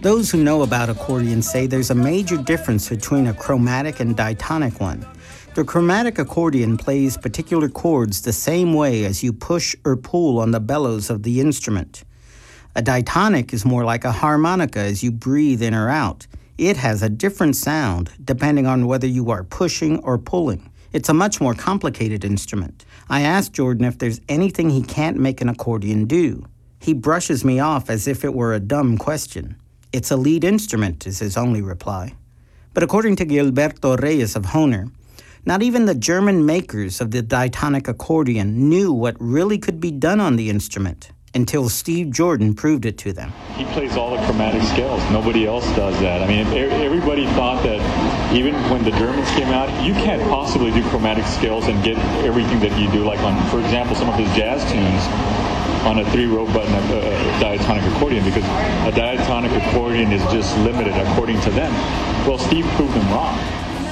Those who know about accordions say there's a major difference between a chromatic and diatonic one. The chromatic accordion plays particular chords the same way as you push or pull on the bellows of the instrument. A diatonic is more like a harmonica as you breathe in or out. It has a different sound depending on whether you are pushing or pulling. It's a much more complicated instrument. I asked Jordan if there's anything he can't make an accordion do. He brushes me off as if it were a dumb question. It's a lead instrument, is his only reply. But according to Gilberto Reyes of Hohner, not even the German makers of the diatonic accordion knew what really could be done on the instrument until Steve Jordan proved it to them. He plays all the chromatic scales. Nobody else does that. I mean, everybody thought that even when the Germans came out, you can't possibly do chromatic scales and get everything that you do, like on, for example, some of his jazz tunes on a 3-row button diatonic accordion, because a diatonic accordion is just limited according to them. Well, Steve proved them wrong.